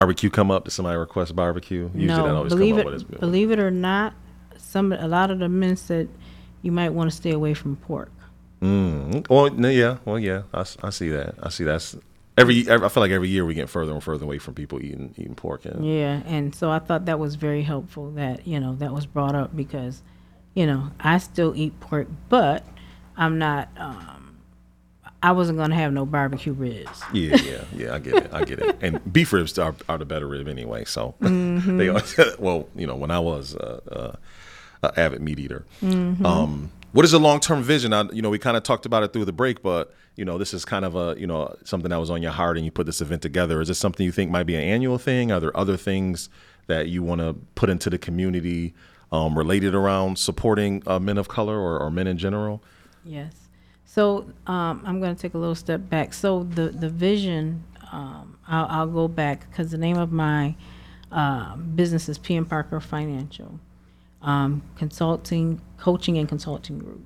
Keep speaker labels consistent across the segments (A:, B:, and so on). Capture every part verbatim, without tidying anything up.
A: Barbecue come up? Did somebody request barbecue? Usually that
B: No,
A: always come
B: believe
A: up when it's
B: it believe it or not, some a lot of the men said you might want to stay away from pork.
A: mm, well, no, yeah, well, yeah, I, s- I see that. I see that's every, every. I feel like every year we get further and further away from people eating eating pork. And
B: Yeah, and so I thought that was very helpful that, you know, that was brought up because, you know, I still eat pork, but I'm not um I wasn't going to have no barbecue ribs.
A: yeah, yeah, yeah, I get it, I get it. And beef ribs are, are the better rib anyway. So they
B: Mhm.
A: always, well, you know, when I was uh, uh, an avid meat eater. Um, what is a long term vision? I, you know, we kind of talked about it through the break, but you know, this is kind of a, you know, something that was on your heart, and you put this event together. Is this something you think might be an annual thing? Are there other things that you want to put into the community um, related around supporting uh, men of color or, or men in general?
B: Yes. So um, I'm going to take a little step back. So the the vision, um, I'll, I'll go back because the name of my uh, business is P M Parker Financial, um, consulting, coaching, and consulting group.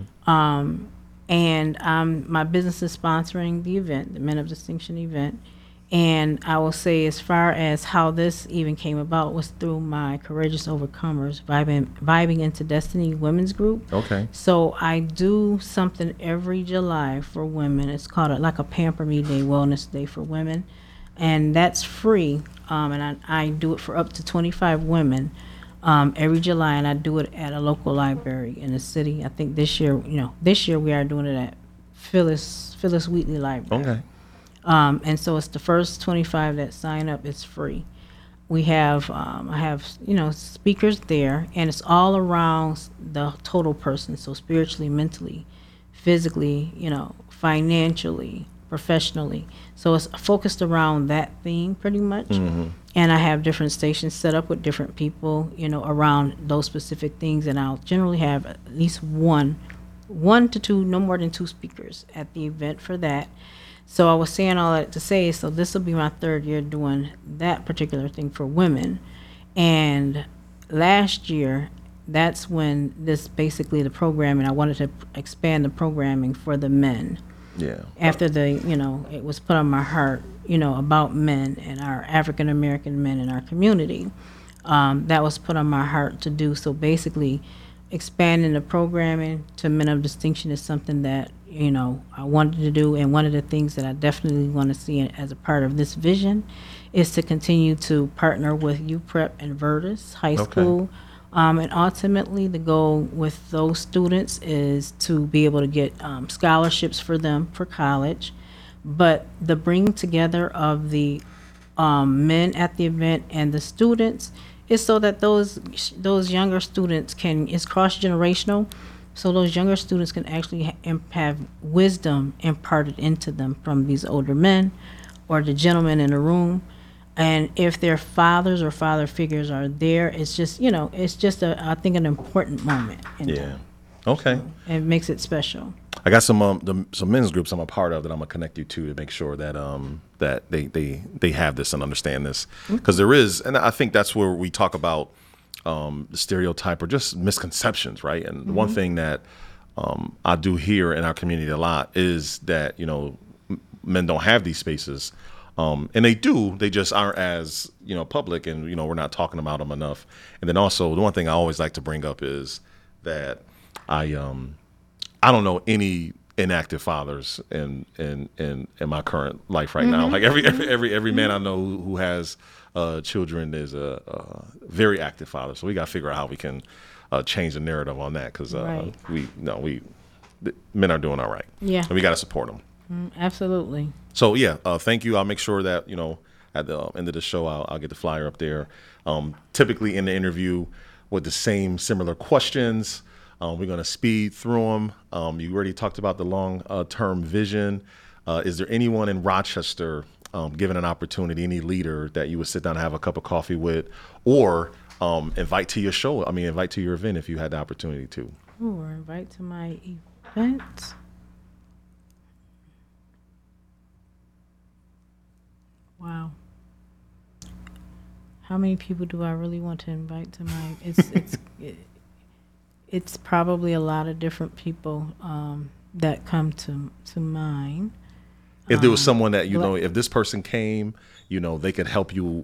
B: Um, and um, my business is sponsoring the event, the Men of Distinction event. And I will say, as far as how this even came about, was through my Courageous Overcomers vibing, vibing into Destiny Women's Group.
A: Okay.
B: So I do something every July for women. It's called a, like a Pamper Me Day, Wellness Day for women, and that's free. Um, and I, I do it for up to twenty-five women um, every July, and I do it at a local library in the city. I think this year, you know, this year we are doing it at Phyllis Phyllis Wheatley Library.
A: Okay.
B: Um, and so it's the first twenty-five that sign up. It's free. We have, um, I have, you know, speakers there, and it's all around s- the total person. So spiritually, mentally, physically, you know, financially, professionally. So it's focused around that theme pretty much. And I have different stations set up with different people, you know, around those specific things. And I'll generally have at least one, one to two, no more than two speakers at the event for that. So I was saying all that to say, so this will be my third year doing that particular thing for women. And last year, that's when this basically the programming, I wanted to expand the programming for the men.
A: Yeah.
B: After the, you know, it was put on my heart, you know, about men and our African American men in our community. Um, that was put on my heart to do. So basically, expanding the programming to Men of Distinction is something that, you know, I wanted to do. And one of the things that I definitely want to see as a part of this vision is to continue to partner with U Prep and Virtus High
A: Okay.
B: School. Um, and ultimately, the goal with those students is to be able to get um, scholarships for them for college. But the bringing together of the um, men at the event and the students is so that those those younger students can, it's cross generational, so those younger students can actually ha- im- have wisdom imparted into them from these older men or the gentlemen in the room. And if their fathers or father figures are there, it's just, you know, it's just a, I think, an important moment in
A: Yeah.
B: time.
A: Okay.
B: It makes it special.
A: I got some um, the, some men's groups I'm a part of that I'm gonna connect you to to make sure that um that they they they have this and understand this, because there is, and I think that's where we talk about um the stereotype or just misconceptions, right? And the one thing that um I do hear in our community a lot is that, you know, m- men don't have these spaces. Um, and they do, they just aren't as, you know, public, and, you know, we're not talking about them enough. And then also the one thing I always like to bring up is that I um I don't know any inactive fathers in in in, in my current life right now. Like every every every, every man I know who, who has uh, children is a, a very active father. So we got to figure out how we can uh, change the narrative on that, because uh,
B: Right.
A: we no we the men are doing all right.
B: Yeah.
A: And we got to support them.
B: Mm, absolutely.
A: So yeah, uh, thank you. I'll make sure that, you know, at the uh, end of the show, I'll, I'll get the flyer up there. Um, typically in the interview with the same similar questions, um, we're going to speed through them. Um, you already talked about the long uh, term vision. Uh, is there anyone in Rochester, um, given an opportunity, any leader that you would sit down and have a cup of coffee with, or um, invite to your show? I mean, invite to your event if you had the opportunity to.
B: Ooh, or invite to my event. Wow. How many people do I really want to invite to my? It's it's it, it's probably a lot of different people um, that come to to mind.
A: If there was
B: Um,
A: someone that, you
B: Gla-
A: know, if this person came, you know, they could help you